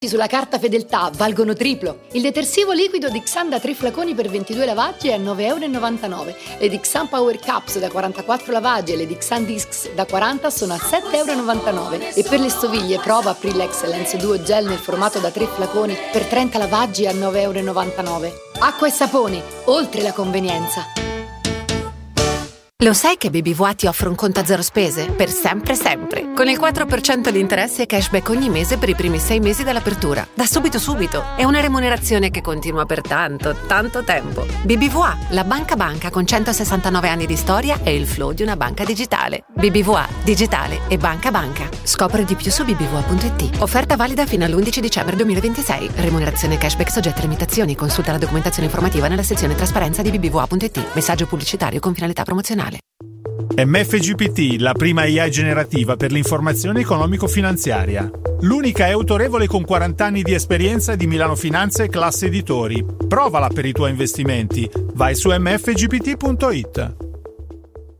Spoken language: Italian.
sulla carta fedeltà valgono triplo. Il detersivo liquido Dixan da 3 flaconi per 22 lavaggi è a €9,99. Le Dixan Power Cups da 44 lavaggi e le Dixan Discs da 40 sono a €7,99. E per le stoviglie prova April Excellence Duo Gel nel formato da 3 flaconi per 30 lavaggi a €9,99. Acqua e saponi, oltre la convenienza. Lo sai che BBVA ti offre un conto a zero spese? Per sempre sempre. Con il 4% di interesse e cashback ogni mese per i primi 6 mesi dall'apertura. Da subito. È una remunerazione che continua per tanto tempo. BBVA, la banca con 169 anni di storia e il flow di una banca digitale. BBVA, digitale e banca. Scopri di più su bbva.it. Offerta valida fino all'11 dicembre 2026. Remunerazione cashback soggetta a limitazioni. Consulta la documentazione informativa nella sezione trasparenza di bbva.it. Messaggio pubblicitario con finalità promozionale. MFGPT, la prima AI generativa per l'informazione economico-finanziaria. L'unica è autorevole con 40 anni di esperienza di Milano Finanza e Classe Editori. Provala per i tuoi investimenti. Vai su mfgpt.it.